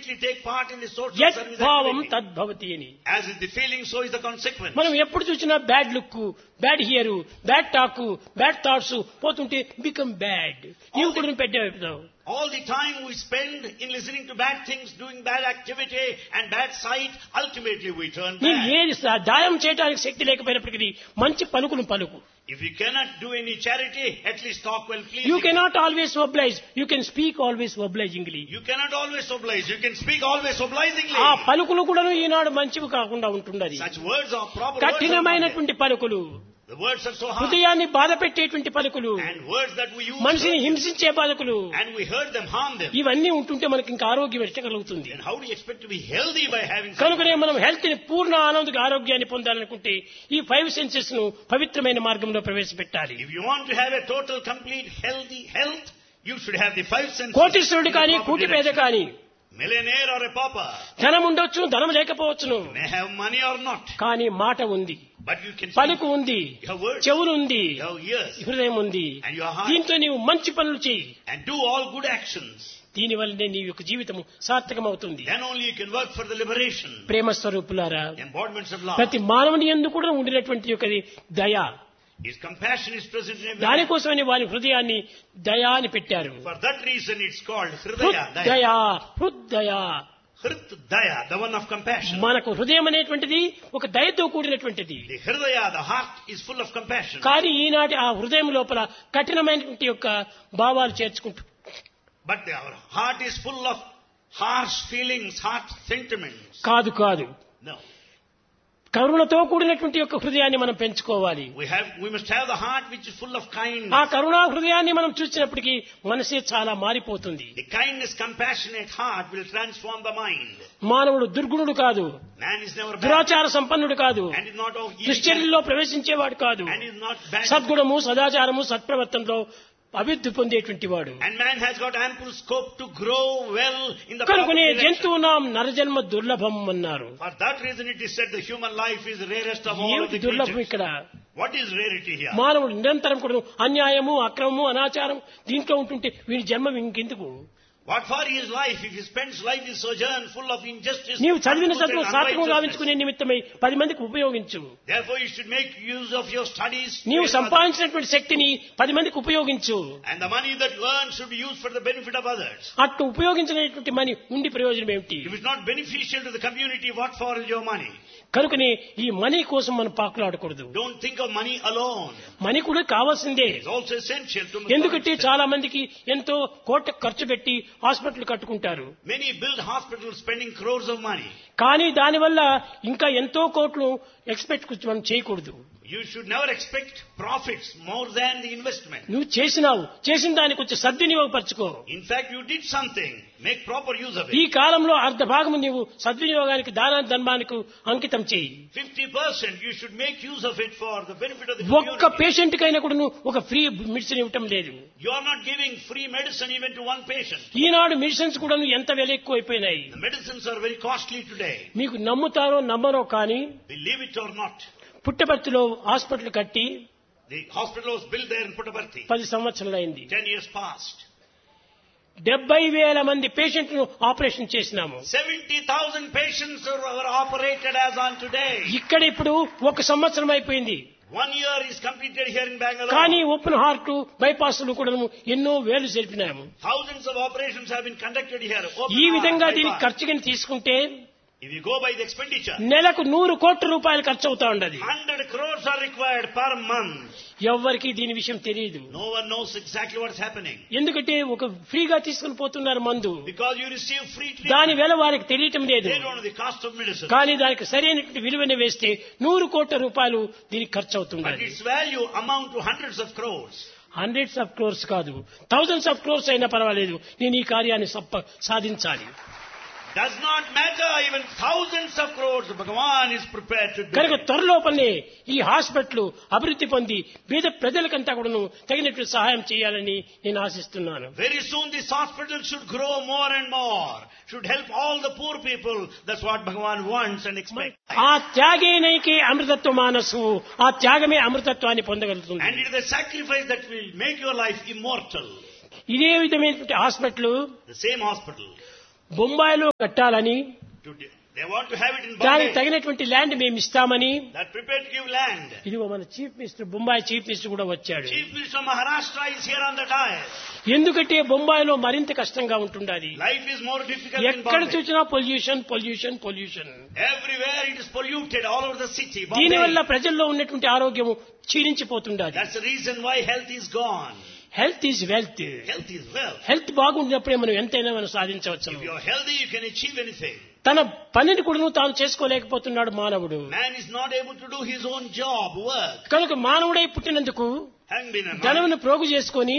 completely take part in the social యత్ service భావం activity. తద్భవతి అని. As is the feeling, so is the consequence. మనం ఎప్పుడు చూసినా bad look, bad here, bad talk, bad thoughts పోతుంటే బికమ్ బ్యాడ్. నీవు కూడా పెట్టావు. All the time we spend in listening to bad things, doing bad activity and bad sight, ultimately we turn నీవు bad. ఏది దానం చేయడానికి శక్తి లేకపోయినప్పటికీ మంచి పలుకులు పలుకు. If you cannot do any charity, at least talk well pleasing. You cannot always oblige. You can speak always obligingly. You cannot always oblige. You can speak always obligingly. ఆ పలుకులు కూడా ఈనాడు మంచివి కాకుండా ఉంటున్నది. Such words are proper words. కఠినమైనటువంటి పలుకులు, The words are so hard. హృదయాన్ని బాధ పెట్టేటువంటి పలుకులు, And words that we use. మనిషిని హింసించే పలుకులు, And we hurt them, harm them. ఇవన్నీ ఉంటుంటే మనకి ఇంకా ఆరోగ్యం ఎట్లా కలుగుతుంది? And how do you expect to be healthy by having such కనుకనే words? మనం హెల్త్ ని పూర్ణ ఆనంద ఆరోగ్యాన్ని పొందాలనుకుంటే ఈ 5 సెన్సెస్ ను పవిత్రమైన మార్గంలో ప్రవేశపెట్టాలి. If you want to have a total, complete, healthy health, you should have the 5 senses. కోటీశ్వరుడు కానీ కూటి పేద కానీ, Millionaire or a pauper, ధనం ఉండొచ్చు, ధనం లేకపోవచ్చును, may have money or not, కానీ మాట ఉంది, but you can పలుకు speak. ఉంది, You have words, చెవులు ఉంది, you have ears, హృదయం ఉంది. and your heart, దీంతో నీవు మంచి పనులు చేయి. and do all good actions. దీని వల్లనే నీ యొక్క జీవితం సార్థకమవుతుంది. Then only you can work for the liberation. ప్రేమ స్వరూపులారా, Embodiments of love. ప్రతి మానవుని యందు కూడా ఉండినటువంటి యొక్క దయ, His compassion is present in everyone. దానికోసమని వారి హృదయాన్ని దయా అని పెట్టారు. For that reason it's called Hridaya. Daya. హృదయా, హృదయా. Hridaya, the one of compassion. మనకు హృదయం అనేటువంటిది ఒక దయతో కూడినటువంటిది. The Hridaya, the heart, is full of compassion. కానీ ఈనాటి ఆ హృదయం లోపల కఠినమైనటువంటి యొక్క భావాలు చేర్చుకుంటూ, But our heart is full of harsh feelings, harsh sentiments. కాదు కాదు, No. కరుణతో కూడినటువంటి యొక్క హృదయాన్ని మనం పెంచుకోవాలి. We must have the heart which is full of kindness. ఆ కరుణా హృదయాన్ని మనం చూసినప్పటికీ మనసే చాలా మారిపోతుంది. The kindness, compassionate heart will transform the mind. మానవుడు దుర్గుణుడు కాదు, Man is never bad. దురాచార సంపన్నుడు కాదు, And is not of evil. దుశ్చర్యల్లో ప్రవేశించేవాడు కాదు, And is not bad. సద్గుణము, సదాచారము, సత్ప్రవర్తనలో అభివృద్ధి పొందేటువంటి వాడు. And man has got ample scope to grow well in the proper కనుకనే direction. జంతువునాం నరజన్మ దుర్లభం అన్నారు. For that reason it is said the human life is the rarest of all of ఏమిటి the దుర్లభం creatures. ఇక్కడ? What is rarity here? మానవుడు నిరంతరం కూడా అన్యాయము, అక్రమము, అనాచారం దీంట్లో ఉంటుంటే వీడి జన్మ ఇంకెందుకు? What for his life if he spends life in sojourn full of injustice? నీవు చదివిన untruth చదువు and సార్థకం unrighteousness? గావించుకునే నిమిత్తమై 10 మందికి ఉపయోగించు. Therefore you should make use of your studies. నీవు to help others. సంపాదించినటువంటి శక్తిని 10 మందికి ఉపయోగించు. And the money that you earn should be used for the benefit of others. అట్టు ఉపయోగించినటువంటి మనీ ఉండి ప్రయోజనం ఏమిటి? If it's not beneficial to the community, what for is your money? కనుకనే ఈ మనీ కోసం మనం పాకులాడకూడదు. Don't think of money alone. Money కూడా కావాల్సిందే. It's also essential to ఎందుకంటే చాలా మందికి ఎంతో కోట్ల ఖర్చు పెట్టి హాస్పిటల్ కట్టుకుంటారు. Many build hospitals spending crores of money. కానీ దానివల్ల ఇంకా ఎంతో కోట్లు ఎక్స్పెక్ట్ మనం చేయకూడదు. You should never expect profits more than the investment. నువ్వు చేసిన దానికి వచ్చి సద్వినియోగపరచుకో. In fact, you did something. Make proper use of ఈ it. కాలంలో అర్ధ భాగము నీవు సద్వినియోగానికి ధర్మానికి అంకితం చేయి. 50% you should make use of it for the benefit of the ఒక్క community. పేషెంట్ కైనా కూడా నువ్వు ఒక ఫ్రీ మెడిసిన్ ఇవ్వటం లేదు. You are not giving free medicine even to one patient. Eenadu medicines కూడా ఎంత విల ఎక్కువైపోయినాయి. The medicines are very costly today. మీకు నమ్ముతారో నమ్మరో కానీ Believe it or not. పుట్టపర్తిలో హాస్పిటల్ కట్టి The hospital was built there in Puttaparthi. 10 సంవత్సరాలైంది. 10 years past. 70,000 మంది పేషెంట్ను ఆపరేషన్ చేసినాము. 70,000 patients were operated as on today. ఇక్కడ ఇప్పుడు 1 సంవత్సరం అయిపోయింది. 1 year is completed here in Bangalore. కానీ ఓపెన్ హార్ట్ బైపాస్లు కూడా ఎన్నో వేలు జరిపినాము. Thousands of operations have been conducted here. Open ఈ heart, విధంగా bypass. దీనికి ఖర్చుగా తీసుకుంటే If you go by the expenditure, నెలకు 100 కోట్ల రూపాయలు ఖర్చు అవుతా ఉండదు. 100 crores are required per month. ఎవ్వరికి దీని విషయం తెలియదు. No one knows exactly what's happening. ఎందుకంటే ఒక ఫ్రీగా తీసుకుని పోతున్నారు మందు. Because you receive free దాని treatment. వెల వారికి తెలియటం లేదు. They don't know the cost of medicine. కానీ దానికి సరైనటువంటి విలువని వేస్తే 100 కోట్ల రూపాయలు దీనికి ఖర్చు But అవుతుంది. its value amount to hundreds of crores. Hundreds of crores కాదు, థౌజండ్స్ ఆఫ్ క్రోర్స్ అయినా పర్వాలేదు, నేను ఈ కార్యాన్ని సాధించాలి. Does not matter, even thousands of crores, Bhagavan is prepared to do కనుక it. త్వరలోపలనే ఈ హాస్పిటల్ అభివృద్ధి పొంది పేద ప్రజలకంతా కూడాను తగినట్లు సహాయం చేయాలని నేను ఆశిస్తున్నాను. Very soon this hospital should grow more and more, should help all the poor people. That's what Bhagavan wants and expects. ఆ త్యాగేనైకే అమృతత్వ మానసు, ఆ త్యాగమే అమృతత్వాన్ని పొందగలుగుతుంది. And it is the sacrifice that will make your life immortal. ఇదే విధమైనటువంటి hospital The same hospital. బొంబాయిలో కట్టాలని, They want to have it in దానికి Bombay. తగినటువంటి land మేము ఇస్తామని, That prepared to give land. ఇదిగో మన chief minister, Bombay chief minister కూడా వచ్చాడు. Chief Minister of Maharashtra is here on the dais. ఎందుకంటే బొంబాయిలో మరింత కష్టంగా ఉంటుండాలి. Life is more difficult in ఎక్కడ Bombay. చూసినా pollution pollution pollution. Everywhere it is polluted all over the city. దీనివల్ల Bombay. ప్రజల్లో ఉన్నటువంటి ఆరోగ్యం క్షీణించిపోతుండాలి. That's the reason why health is gone. Health is wealth. Health is wealth. Health బాగుండినప్పుడే మనం ఎంతైనా మనం సాధించవచ్చు. If you are healthy, you can achieve anything. తన పనిని కూడా తాను చేసుకోలేకపోతున్నాడు మానవుడు. Man is not able to do his own job, work. కనుక మానవుడై పుట్టినందుకు Having been a man, ధనమును ప్రోగు చేసుకొని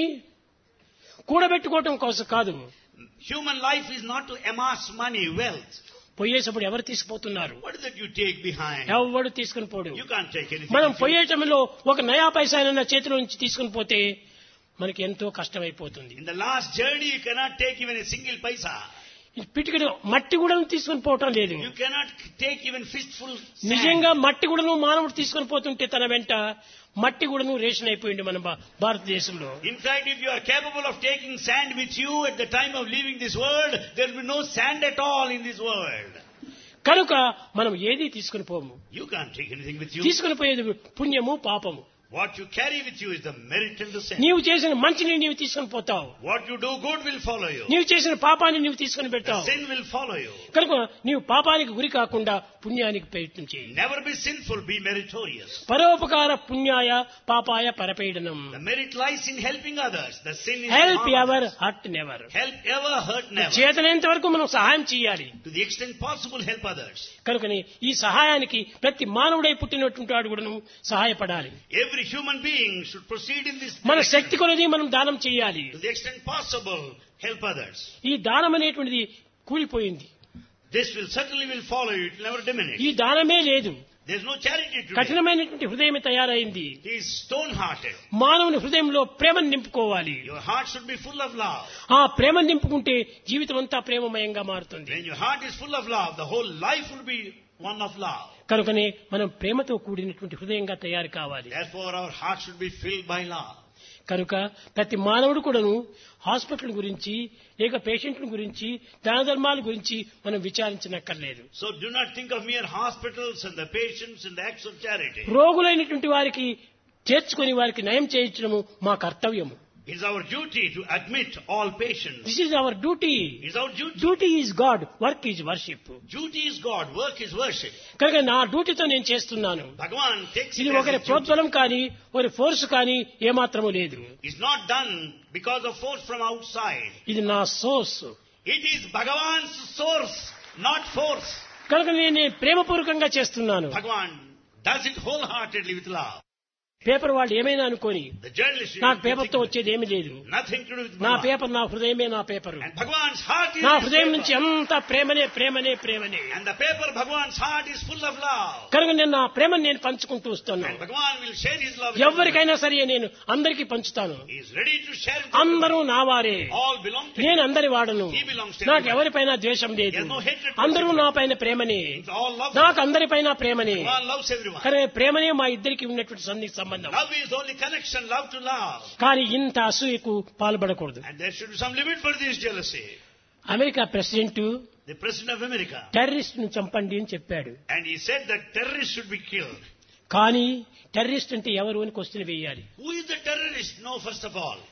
కూడబెట్టుకోవటం కోసం కాదు. human life is not to amass money, wealth. పోయేటప్పుడు ఎవరు తీసుకుపోతున్నారు? What is it you take behind? ఎవరు తీసుకుని పోడు. You can't take anything. మనం with you. పోయేటంలో ఒక నయా పైసానన్న చేతిలో నుంచి తీసుకుని పోతే మనకి ఎంతో కష్టమైపోతుంది. In the last journey, you cannot take even a single paisa. పిటికడు మట్టి కూడా తీసుకొని పోవటం లేదు. You cannot take even fistful sand. నిజంగా మట్టి కూడాను మానవుడు తీసుకొని పోతుంటే తన వెంట మట్టి కూడాను రేషన్ అయిపోయింది మన భారతదేశంలో. In fact, if you are capable of taking sand with you at the time of leaving this world, there will be no sand at all in this world. కనుక మనం ఏది తీసుకొని పోము. You can't take anything with you. తీసుకొని పోయేది పుణ్యము పాపము. What you carry with you is the merit and the sin. నీవు చేసిన మంచిని నీవు తీసుకొని పోతావు. What you do good will follow you. నీవు చేసిన పాపాన్ని నీవు తీసుకొని The పెడతావు. sin will follow you. కనుక నీవు పాపానికి గురి కాకుండా పుణ్యానికి ప్రయత్నం చేయి. Never be sinful, be meritorious. పరోపకార పుణ్యాయ పాపాయ పరపీడనం. The merit lies in helping others. The sin is help harm. Ever hurt never. Help ever, hurt never. చేతనైనంత వరకు మనం సహాయం చేయాలి. To the extent possible, help others. కనుకని ఈ సహాయానికి ప్రతి మానవుడై పుట్టినటువంటి వాడు కూడా సహాయపడాలి. Every human being should proceed in this మన direction. శక్తి కొలది మనం దానం చేయాలి. To the extent possible, help others. ఈ దానం అనేటువంటిది కూలిపోయింది. This will certainly will follow you. It will never diminish. ఈ దానమే లేదు. There's no charity today. కఠినమైనటువంటి హృదయమే తయారైంది. He is stone-hearted. మానవుని హృదయంలో ప్రేమను నింపుకోవాలి. Your heart should be full of love. ఆ ప్రేమను నింపుకుంటే జీవితం అంతా ప్రేమమయంగా మారుతుంది. When your heart is full of love, the whole life will be one of love. కనుకనే మనం ప్రేమతో కూడినటువంటి హృదయంగా తయారు కావాలి. Therefore, our heart should be filled by love. కనుక ప్రతి మానవుడు కూడాను హాస్పిటల్ గురించి లేక పేషెంట్ల గురించి దాన ధర్మాల గురించి మనం విచారించనక్కర్లేదు. So do not think of mere hospitals and the patients and the acts of charity. రోగులైనటువంటి వారికి చేర్చుకొని వారికి నయం చేయించడము మా కర్తవ్యము. It is our duty to admit all patients. This is our duty. It is our duty. Duty is God, work is worship. Duty is God, work is worship. కనుక నా డ్యూటీతో నేను చేస్తున్నాను. Bhagavan takes ఇది it as ఒకరి his duty. ప్రోద్బలం కానీ ఒకరి force కానీ ఏమాత్రము లేదు. It's not done because of force from outside. ఇది నా source. It is Bhagavan's source, not force. కనుక నేను ప్రేమపూర్వకంగా చేస్తున్నాను. Bhagavan does it wholeheartedly with love. Paper వాళ్ళు ఏమైనా అనుకోని The journalist నాకు పేపర్తో వచ్చేది ఏమీ లేదు. nothing to do with నా Bhagavan. పేపర్ నా హృదయమే నా paper. And Bhagavan's heart is నా his హృదయం paper. నుంచి అంతా ప్రేమనే ప్రేమనే ప్రేమనే. And the paper, Bhagavan's heart is full of love. కనుక నేను నా ప్రేమను నేను పంచుకుంటూ And వస్తున్నాను. Bhagavan will share his love. with ఎవరికైనా సరే నేను అందరికీ పంచుతాను. everyone. He is ready to share it with అందరూ everyone. నా వారే. All belong to నేను him. అందరి వాడను. He belongs to నాకు everyone. ఎవరిపైన ద్వేషం లేదు. There is no hatred towards అందరూ everyone. నా పైన ప్రేమనే. It's all love. నాకు అందరిపైన ప్రేమనే. Bhagavan loves everyone. కానీ ప్రేమనే మా ఇద్దరికి ఉన్నటువంటి సంబంధం. Love is only connection, love to love. కానీ ఇంత అసూయకు పాల్పడకూడదు. And there should be some limit for this jealousy. America president The President of America. Terrorist ను చంపండి అని చెప్పాడు. And he said that terrorists should be killed. కానీ terrorist అంటే ఎవరు అని క్వశ్చన్ వేయాలి. Who is the terrorist? No, first of all.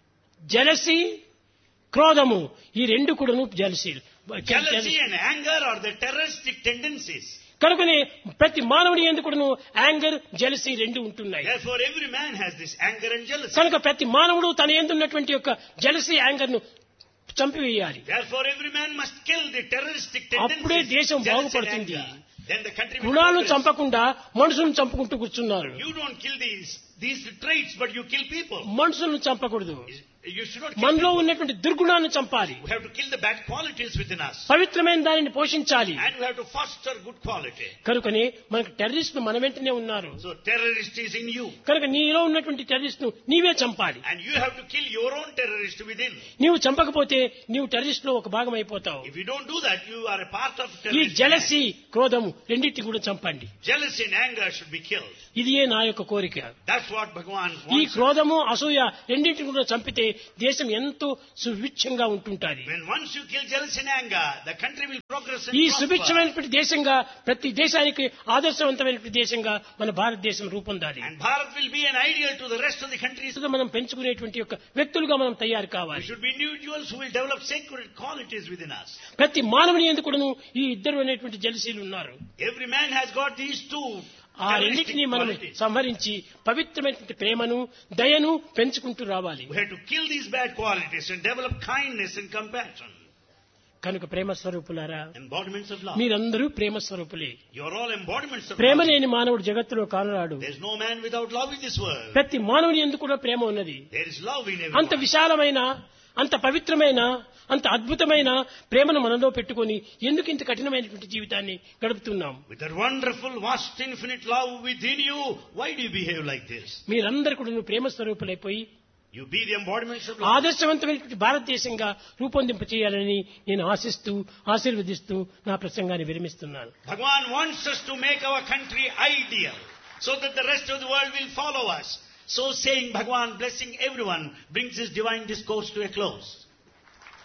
Jealousy, క్రోధము ఈ రెండు కూడాను jealousy. Jealousy and anger are the terroristic tendencies. కనుకనే ప్రతి మానవుడి యందు కూడాను యాంగర్ జలసి రెండు ఉంటున్నాయి. Therefore, every man has this anger and jealousy. కనుక ప్రతి మానవుడు తన యందు ఉన్నటువంటి యొక్క జలసి యాంగర్ ను చంపివేయాలి. Therefore, every man must kill the terroristic అప్పుడే tendencies. దేశం jealousy and బాగుపడుతుంది. anger. Then the country will గుణాలను progress. చంపకుండా మనుషులను చంపుకుంటూ కూర్చున్నారు. You don't kill these traits, but you kill people. మనుషులను చంపకూడదు. You should not kill మనలో people. ఉన్నటువంటి దుర్గుణాన్ని చంపాలి. We have to kill the bad qualities within us. పవిత్రమైన దానిని పోషించాలి. And we have to foster good quality. కనుకనే మనకు టెర్రరిస్టులు మన వెంటనే ఉన్నారు. So terrorist is in you. కనుక నీలో ఉన్నటువంటి టెర్రరిస్ట్ ను నీవే చంపాలి. And you have to kill your own terrorist within. నీవు చంపకపోతే నీవు టెర్రరిస్ట్ లో ఒక భాగం అయిపోతావు. If you don't do that, you are a part of ఈ terrorist. జలసి, క్రోధము రెండింటిని కూడా చంపండి. Jealousy and anger should be killed. ఇదియే నా యొక్క కోరిక. That's what Bhagavan ఈ wants. క్రోధము, అసూయ రెండింటిని కూడా చంపితే దేశం ఎంతో సుభిక్షంగా ఉంటుంటుంది. When once you kill jealousy and anger, the country will progress and ఈ prosper. సుభిక్షమైనటువంటి దేశంగా ప్రతి దేశానికి ఆదర్శవంతమైనటువంటి దేశంగా మన భారతదేశం రూపొందాలి. And Bharat will be an ideal to the rest of the countries. మనం పెంచుకునేటువంటి యొక్క వ్యక్తులుగా మనం తయారు We కావాలి. should be individuals who will develop sacred qualities within us. ప్రతి మానవుని ఎందుకును ఈ ఇద్దరు అనేటువంటి జలసీలు ఉన్నారు. Every man has got these two ఆ రెండింటినీ మనం qualities. సంహరించి పవిత్రమైనటువంటి ప్రేమను దయను పెంచుకుంటూ రావాలి. We have to kill these bad qualities and develop kindness and compassion. కనుక ప్రేమ స్వరూపులారా, Embodiments of love. మీరందరూ ప్రేమ స్వరూపులే. You are all embodiments of Prema love. లేని మానవుడు జగత్తులో కానరాడు. There is no man without love in this world. ప్రతి మానవుని ఎందుకు కూడా ప్రేమ ఉన్నది. There is love in అంత everyone. విశాలమైన, అంత పవిత్రమైన, అంత అద్భుతమైన ప్రేమను మనలో పెట్టుకొని ఎందుకు ఇంత కఠినమైనటువంటి జీవితాన్ని గడుపుతున్నాం? With that wonderful, vast, infinite love within you, why do you behave like this? మీరందరూ కూడా ప్రేమ స్వరూపులైపోయి You be the embodiments of love. ఆదర్శవంతమైనటువంటి భారతదేశంగా రూపొందింప చేయాలని నేను ఆశిస్తూ ఆశీర్వదిస్తూ నా ప్రసంగాన్ని విరమిస్తున్నాను. Bhagavan wants us to make our country ideal so that the rest of the world will follow us. So saying, Bhagavan, blessing everyone, brings his divine discourse to a close.